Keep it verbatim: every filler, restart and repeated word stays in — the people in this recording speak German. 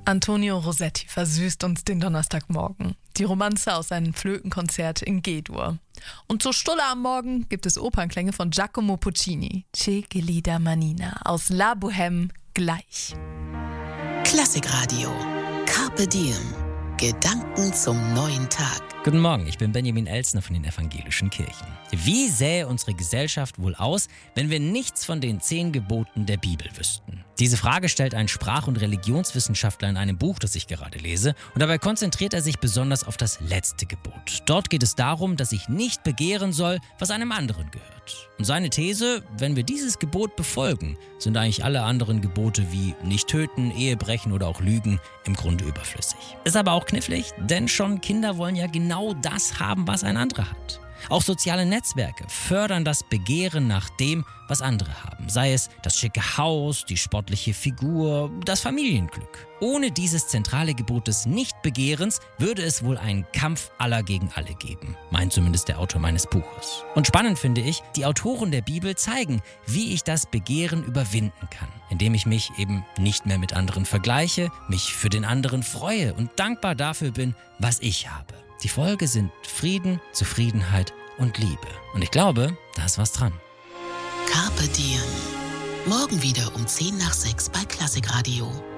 Antonio Rossetti versüßt uns den Donnerstagmorgen. Die Romanze aus seinem Flötenkonzert in G-Dur. Und zur Stulle am Morgen gibt es Opernklänge von Giacomo Puccini. Che gelida manina aus La Bohème gleich. Klassikradio. Carpe Diem. Gedanken zum neuen Tag. Guten Morgen, ich bin Benjamin Elsner von den Evangelischen Kirchen. Wie sähe unsere Gesellschaft wohl aus, wenn wir nichts von den zehn Geboten der Bibel wüssten? Diese Frage stellt ein Sprach- und Religionswissenschaftler in einem Buch, das ich gerade lese, und dabei konzentriert er sich besonders auf das letzte Gebot. Dort geht es darum, dass ich nicht begehren soll, was einem anderen gehört. Und seine These, wenn wir dieses Gebot befolgen, sind eigentlich alle anderen Gebote wie nicht töten, Ehebrechen oder auch Lügen im Grunde überflüssig. Ist aber auch knifflig, denn schon Kinder wollen ja genau das haben, was ein anderer hat. Auch soziale Netzwerke fördern das Begehren nach dem, was andere haben. Sei es das schicke Haus, die sportliche Figur, das Familienglück. Ohne dieses zentrale Gebot des Nichtbegehrens würde es wohl einen Kampf aller gegen alle geben, meint zumindest der Autor meines Buches. Und spannend finde ich, die Autoren der Bibel zeigen, wie ich das Begehren überwinden kann, indem ich mich eben nicht mehr mit anderen vergleiche, mich für den anderen freue und dankbar dafür bin, was ich habe. Die Folge sind Frieden, Zufriedenheit und Liebe. Und ich glaube, da ist was dran. Carpe Diem. Morgen wieder um zehn nach sechs bei Klassikradio.